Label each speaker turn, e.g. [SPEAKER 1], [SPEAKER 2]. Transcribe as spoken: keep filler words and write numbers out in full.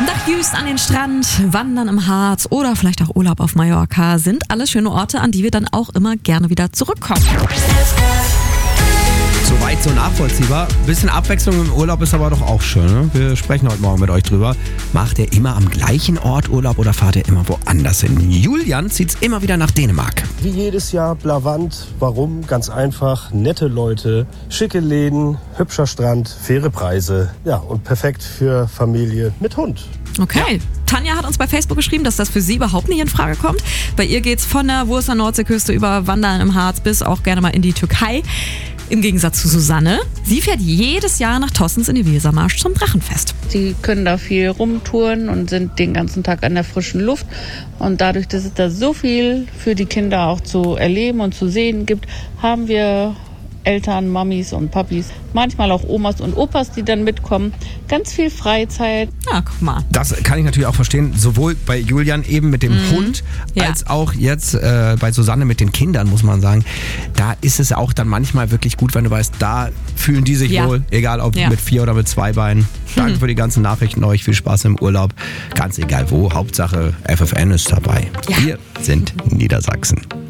[SPEAKER 1] Nach Jüst an den Strand, Wandern im Harz oder vielleicht auch Urlaub auf Mallorca sind alles schöne Orte, an die wir dann auch immer gerne wieder zurückkommen.
[SPEAKER 2] Soweit so nachvollziehbar. Bisschen Abwechslung im Urlaub ist aber doch auch schön. Ne? Wir sprechen heute Morgen mit euch drüber. Macht ihr immer am gleichen Ort Urlaub oder fahrt ihr immer woanders hin? Julian zieht's immer wieder nach Dänemark.
[SPEAKER 3] Wie jedes Jahr Blavant. Warum? Ganz einfach. Nette Leute, schicke Läden, hübscher Strand, faire Preise. Ja, und perfekt für Familie mit Hund.
[SPEAKER 1] Okay. Ja. Tanja hat uns bei Facebook geschrieben, dass das für sie überhaupt nicht in Frage kommt. Bei ihr geht's von der Wurster Nordseeküste über Wandern im Harz bis auch gerne mal in die Türkei. Im Gegensatz zu Susanne. Sie fährt jedes Jahr nach Tossens in die Wesermarsch zum Drachenfest.
[SPEAKER 4] Sie können da viel rumtouren und sind den ganzen Tag an der frischen Luft. Und dadurch, dass es da so viel für die Kinder auch zu erleben und zu sehen gibt, haben wir Eltern, Mamis und Papis, manchmal auch Omas und Opas, die dann mitkommen. Ganz viel Freizeit.
[SPEAKER 1] Ja, guck mal.
[SPEAKER 2] Das kann ich natürlich auch verstehen, sowohl bei Julian eben mit dem mhm. Hund, ja. als auch jetzt äh, bei Susanne mit den Kindern, muss man sagen. Da ist es auch dann manchmal wirklich gut, wenn du weißt, da fühlen die sich ja. wohl, egal ob ja. mit vier oder mit zwei Beinen. Danke mhm. für die ganzen Nachrichten euch, viel Spaß im Urlaub. Ganz egal wo, Hauptsache F F N ist dabei. Ja. Wir sind Niedersachsen.